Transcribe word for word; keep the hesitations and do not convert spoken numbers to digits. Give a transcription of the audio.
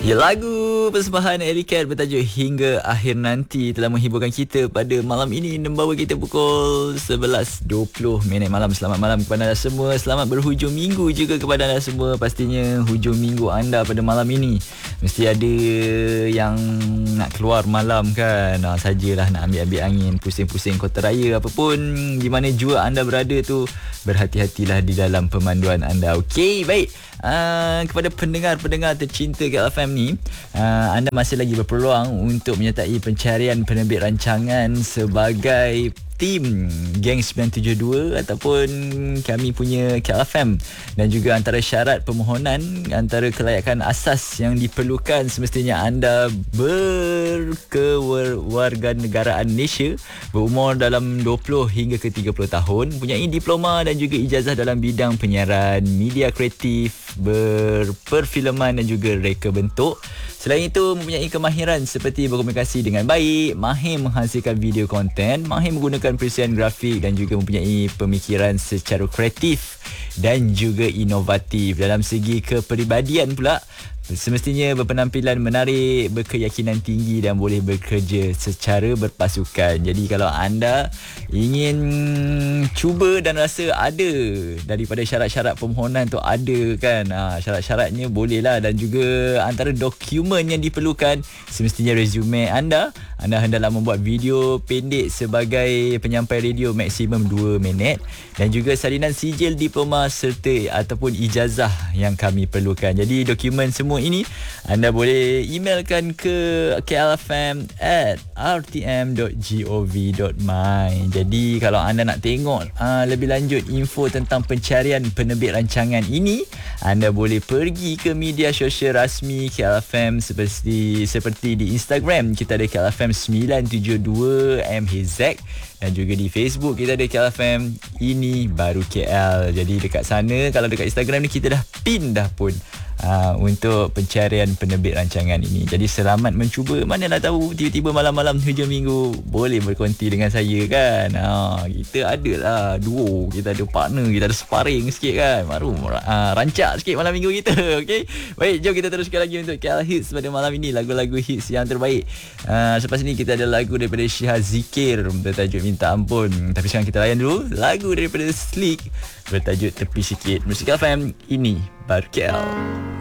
Ya, lagu persembahan Ellie Cat bertajuk Hingga Akhir Nanti telah menghiburkan kita pada malam ini, membawa kita pukul sebelas dua puluh minit malam. Selamat malam kepada anda semua. Selamat berhujung minggu juga kepada anda semua. Pastinya hujung minggu anda pada malam ini mesti ada yang nak keluar malam kan. Nah, sajalah nak ambil-ambil angin, pusing-pusing kota raya, apapun di mana jua anda berada tu, berhati-hatilah di dalam pemanduan anda. Okey, baik. Uh, kepada pendengar-pendengar tercinta K L F M ni, uh, anda masih lagi berpeluang untuk menyertai pencarian penerbit rancangan sebagai tim Geng sembilan tujuh dua ataupun kami punya K L F M. Dan juga antara syarat permohonan, antara kelayakan asas yang diperlukan, semestinya anda berkewarganegaraan Malaysia, berumur dalam dua puluh hingga ke tiga puluh tahun, mempunyai diploma dan juga ijazah dalam bidang penyiaran, media kreatif, berperfileman dan juga reka bentuk. Selain itu, mempunyai kemahiran seperti berkomunikasi dengan baik, mahir menghasilkan video konten, mahir menggunakan perisian grafik dan juga mempunyai pemikiran secara kreatif dan juga inovatif. Dalam segi kepribadian pula, semestinya berpenampilan menarik, berkeyakinan tinggi dan boleh bekerja secara berpasukan. Jadi kalau anda ingin cuba dan rasa ada daripada syarat-syarat permohonan tu ada kan, ha, syarat-syaratnya bolehlah. Dan juga antara dokumen yang diperlukan, semestinya resume anda. Anda hendaklah membuat video pendek sebagai penyampai radio maksimum dua minit, dan juga salinan sijil diploma serta ataupun ijazah yang kami perlukan. Jadi dokumen semua ini anda boleh emailkan ke k l f m at r t m dot gov dot my. Jadi kalau anda nak tengok uh, lebih lanjut info tentang pencarian penerbit rancangan ini, anda boleh pergi ke media sosial rasmi K L F M seperti seperti di Instagram kita ada K L F M sembilan tujuh dua M H Z, dan juga di Facebook kita ada K L F M Ini Baru K L. Jadi dekat sana, kalau dekat Instagram ni kita dah pin dah pun Uh, untuk pencarian penerbit rancangan ini. Jadi selamat mencuba. Manalah tahu tiba-tiba malam-malam hujung minggu boleh berkonti dengan saya kan. Ha, kita adalah duo, kita ada partner, kita ada sparring sikit kan. Baru uh, rancak sikit malam minggu kita. Okey. Baik, jom kita teruskan lagi untuk K L Hits pada malam ini, lagu-lagu hits yang terbaik. Uh, selepas ini kita ada lagu daripada Syihah Zikir bertajuk Minta Ampun. Tapi sekarang kita layan dulu lagu daripada Slick bertajuk Tepi Sikit. Musik K L F M Ini Baru K L.